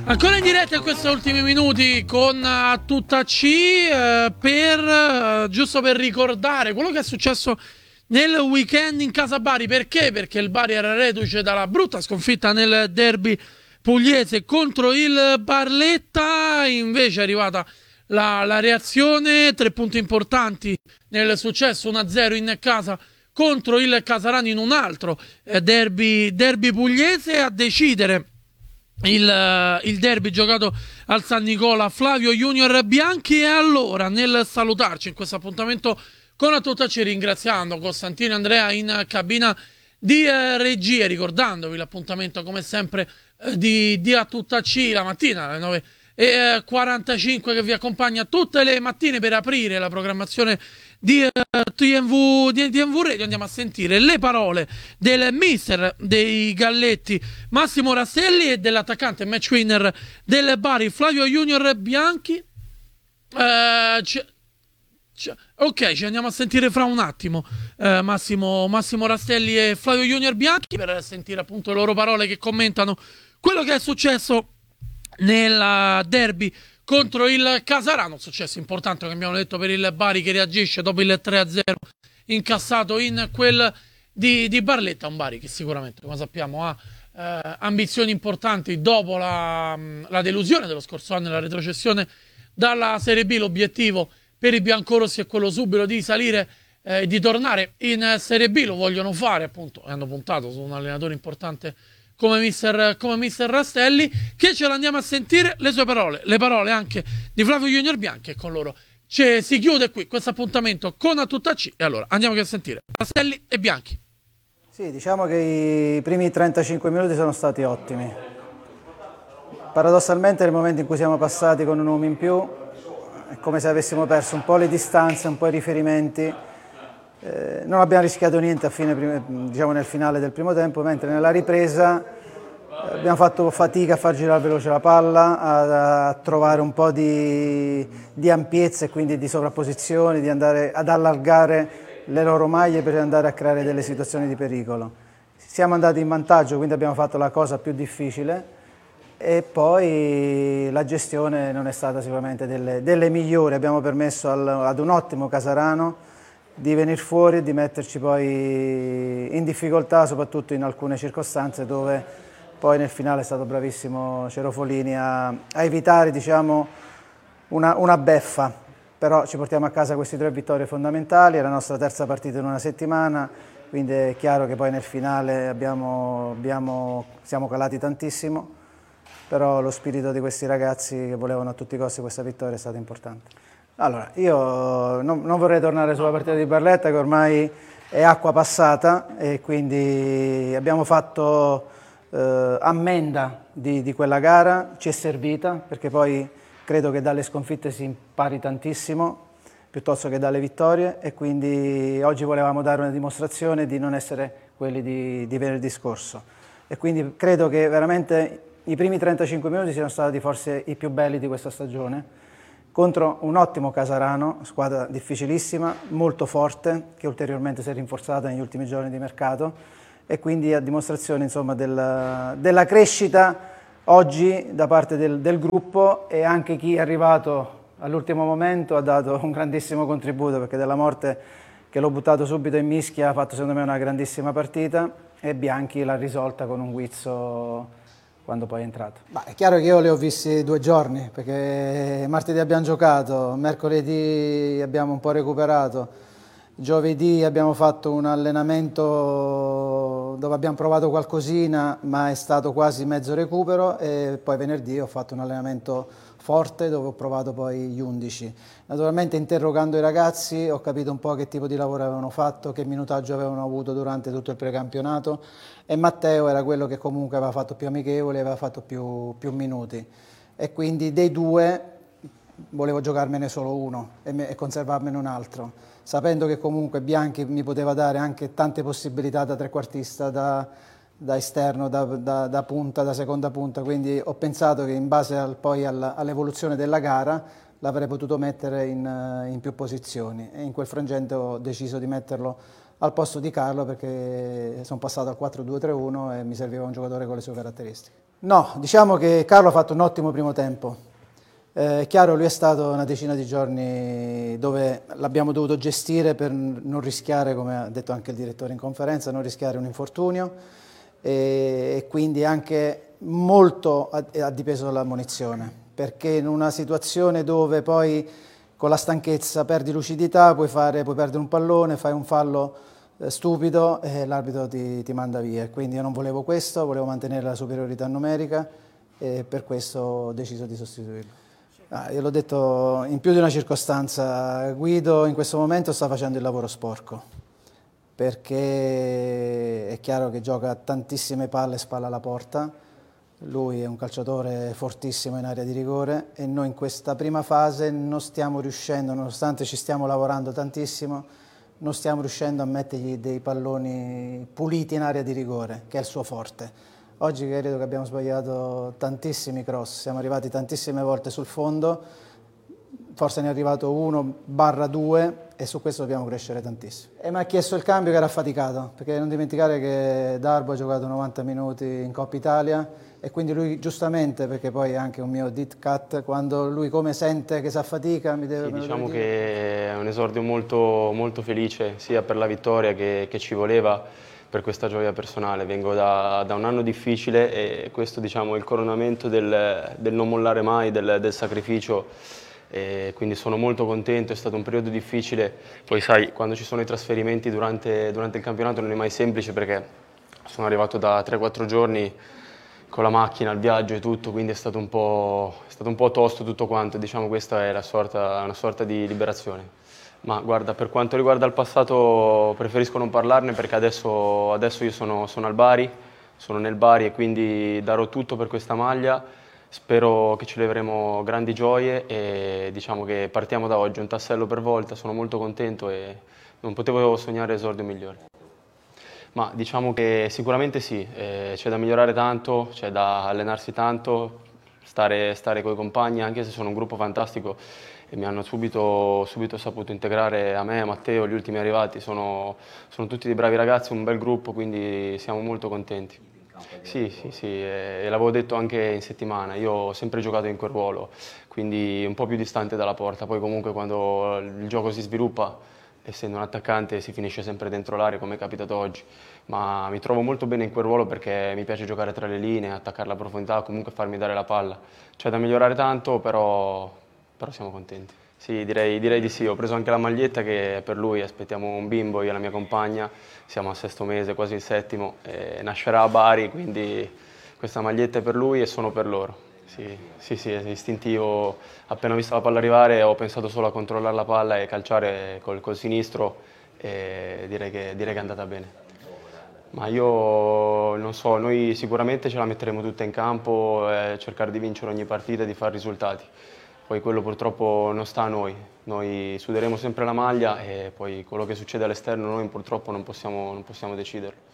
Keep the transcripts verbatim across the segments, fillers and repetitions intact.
Ancora in diretta in questi ultimi minuti con uh, tutta C uh, per uh, giusto per ricordare quello che è successo nel weekend in casa Bari. Perché? Perché il Bari era reduce dalla brutta sconfitta nel derby pugliese contro il Barletta. Invece è arrivata la, la reazione, tre punti importanti nel successo, uno a zero in casa contro il Casarano in un altro eh, derby, derby pugliese. A decidere Il, il derby giocato al San Nicola, Flavio Junior Bianchi. E allora, nel salutarci in questo appuntamento con A Tutta C, ringraziando Costantino e Andrea in cabina di eh, regia, ricordandovi l'appuntamento come sempre eh, di, di A Tutta C la mattina alle nove e quarantacinque che vi accompagna tutte le mattine per aprire la programmazione di, uh, T M V, di T M V Radio. Andiamo a sentire le parole del mister dei Galletti Massimo Rastelli e dell'attaccante match winner del Bari Flavio Junior Bianchi. Uh, c- c- ok, ci andiamo a sentire fra un attimo uh, Massimo, Massimo Rastelli e Flavio Junior Bianchi per sentire appunto le loro parole che commentano quello che è successo nel derby contro il Casarano. Successo importante, come abbiamo detto, per il Bari che reagisce dopo il tre a zero incassato in quel di, di Barletta. Un Bari che sicuramente, come sappiamo, ha eh, ambizioni importanti dopo la, la delusione dello scorso anno e la retrocessione dalla Serie B. L'obiettivo per i biancorossi è quello subito di salire e eh, di tornare in Serie B. Lo vogliono fare, appunto, e hanno puntato su un allenatore importante come mister, come mister Rastelli, che ce l'andiamo a sentire le sue parole, le parole anche di Flavio Junior Bianchi, e con loro ci, si chiude qui questo appuntamento con A Tutta C. E allora andiamo a sentire Rastelli e Bianchi. Sì, diciamo che i primi trentacinque minuti sono stati ottimi. Paradossalmente nel momento in cui siamo passati con un uomo in più è come se avessimo perso un po' le distanze, un po' i riferimenti. Eh, non abbiamo rischiato niente a fine, diciamo nel finale del primo tempo, mentre nella ripresa eh, abbiamo fatto fatica a far girare veloce la palla, a, a trovare un po' di, di ampiezza e quindi di sovrapposizioni, di andare ad allargare le loro maglie per andare a creare delle situazioni di pericolo. Siamo andati in vantaggio, quindi abbiamo fatto la cosa più difficile, e poi la gestione non è stata sicuramente delle, delle migliori. Abbiamo permesso al, ad un ottimo Casarano di venire fuori e di metterci poi in difficoltà, soprattutto in alcune circostanze dove poi nel finale è stato bravissimo Cerofolini a, a evitare, diciamo, una, una beffa. Però ci portiamo a casa queste tre vittorie fondamentali, è la nostra terza partita in una settimana, quindi è chiaro che poi nel finale abbiamo, abbiamo, siamo calati tantissimo, però lo spirito di questi ragazzi che volevano a tutti i costi questa vittoria è stato importante. Allora, io non, non vorrei tornare sulla partita di Barletta, che ormai è acqua passata, e quindi abbiamo fatto eh, ammenda di, di quella gara, ci è servita, perché poi credo che dalle sconfitte si impari tantissimo, piuttosto che dalle vittorie, e quindi oggi volevamo dare una dimostrazione di non essere quelli di, di venerdì scorso. E quindi credo che veramente i primi trentacinque minuti siano stati forse i più belli di questa stagione, contro un ottimo Casarano, squadra difficilissima, molto forte, che ulteriormente si è rinforzata negli ultimi giorni di mercato, e quindi a dimostrazione, insomma, del, della crescita oggi da parte del, del gruppo, e anche chi è arrivato all'ultimo momento ha dato un grandissimo contributo, perché Della Morte, che l'ho buttato subito in mischia, ha fatto secondo me una grandissima partita, e Bianchi l'ha risolta con un guizzo quando poi è entrato. Ma è chiaro che io li ho visti due giorni, perché martedì abbiamo giocato, mercoledì abbiamo un po' recuperato, giovedì abbiamo fatto un allenamento dove abbiamo provato qualcosina, ma è stato quasi mezzo recupero, e poi venerdì ho fatto un allenamento forte dove ho provato poi gli undici. Naturalmente, interrogando i ragazzi, ho capito un po' che tipo di lavoro avevano fatto, che minutaggio avevano avuto durante tutto il precampionato, e Matteo era quello che comunque aveva fatto più amichevoli, aveva fatto più, più minuti, e quindi dei due volevo giocarmene solo uno e, me, e conservarmene un altro, sapendo che comunque Bianchi mi poteva dare anche tante possibilità da trequartista, da, da esterno, da, da, da punta, da seconda punta, quindi ho pensato che in base al, poi all'evoluzione della gara l'avrei potuto mettere in, in più posizioni, e in quel frangente ho deciso di metterlo al posto di Carlo, perché sono passato al quattro due tre uno e mi serviva un giocatore con le sue caratteristiche. No, diciamo che Carlo ha fatto un ottimo primo tempo. Eh, è chiaro, lui è stato una decina di giorni dove l'abbiamo dovuto gestire per non rischiare, come ha detto anche il direttore in conferenza, non rischiare un infortunio e, e quindi anche molto ha, ha dipeso dall'ammonizione, perché in una situazione dove poi con la stanchezza perdi lucidità, puoi, fare, puoi perdere un pallone, fai un fallo eh, stupido e l'arbitro ti, ti manda via. Quindi io non volevo questo, volevo mantenere la superiorità numerica e per questo ho deciso di sostituirlo. Ah, io l'ho detto in più di una circostanza, Guido in questo momento sta facendo il lavoro sporco, perché è chiaro che gioca tantissime palle spalla alla porta, lui è un calciatore fortissimo in area di rigore e noi in questa prima fase non stiamo riuscendo, nonostante ci stiamo lavorando tantissimo, non stiamo riuscendo a mettergli dei palloni puliti in area di rigore, che è il suo forte. Oggi credo che abbiamo sbagliato tantissimi cross, siamo arrivati tantissime volte sul fondo, forse ne è arrivato uno barra due e su questo dobbiamo crescere tantissimo. E mi ha chiesto il cambio che era affaticato, perché non dimenticare che Darbo ha giocato novanta minuti in Coppa Italia e quindi lui giustamente, perché poi è anche un mio dit cut, quando lui come sente che si affatica mi deve... Sì, diciamo che è un esordio molto, molto felice sia per la vittoria che, che ci voleva, per questa gioia personale. Vengo da, da un anno difficile e questo, diciamo, è il coronamento del, del non mollare mai, del, del sacrificio, e quindi sono molto contento. È stato un periodo difficile, poi sai, quando ci sono i trasferimenti durante, durante il campionato non è mai semplice, perché sono arrivato da tre quattro giorni con la macchina, il viaggio e tutto, quindi è stato un po', è stato un po' tosto tutto quanto. Diciamo questa è la sorta, una sorta di liberazione. Ma guarda, per quanto riguarda il passato preferisco non parlarne, perché adesso, adesso io sono, sono al Bari, sono nel Bari e quindi darò tutto per questa maglia. Spero che ci leveremo grandi gioie e diciamo che partiamo da oggi, un tassello per volta. Sono molto contento e non potevo sognare esordio migliore. Ma diciamo che sicuramente sì, eh, c'è da migliorare tanto, c'è da allenarsi tanto, stare, stare con i compagni, anche se sono un gruppo fantastico e mi hanno subito, subito saputo integrare a me, a Matteo, gli ultimi arrivati. Sono, sono tutti dei bravi ragazzi, un bel gruppo, quindi siamo molto contenti. Sì, sì, sì, e l'avevo detto anche in settimana, io ho sempre giocato in quel ruolo, quindi un po' più distante dalla porta. Poi comunque quando il gioco si sviluppa, essendo un attaccante, si finisce sempre dentro l'area, come è capitato oggi. Ma mi trovo molto bene in quel ruolo perché mi piace giocare tra le linee, attaccare la profondità, comunque farmi dare la palla. C'è da migliorare tanto, però, però siamo contenti. Sì, direi, direi di sì. Ho preso anche la maglietta che è per lui, aspettiamo un bimbo, io e la mia compagna, siamo al sesto mese, quasi il settimo, e nascerà a Bari, quindi questa maglietta è per lui e sono per loro. Sì, sì, sì, è istintivo. Appena ho visto la palla arrivare ho pensato solo a controllare la palla e calciare col, col sinistro, e direi che, direi che è andata bene. Ma io non so, noi sicuramente ce la metteremo tutta in campo, eh, cercare di vincere ogni partita e di fare risultati. Poi quello purtroppo non sta a noi, noi suderemo sempre la maglia e poi quello che succede all'esterno noi purtroppo non possiamo, non possiamo deciderlo.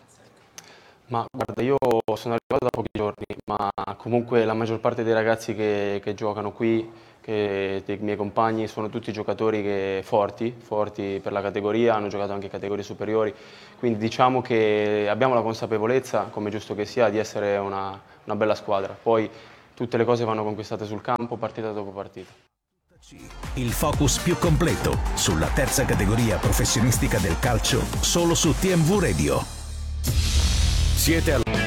Ma guarda, io sono arrivato da pochi giorni, ma comunque la maggior parte dei ragazzi che, che giocano qui, che, dei miei compagni, sono tutti giocatori che, forti, forti per la categoria, hanno giocato anche categorie superiori, quindi diciamo che abbiamo la consapevolezza, come è giusto che sia, di essere una, una bella squadra. Poi tutte le cose vanno conquistate sul campo, partita dopo partita. Il focus più completo sulla terza categoria professionistica del calcio, solo su T M V Radio. Siete al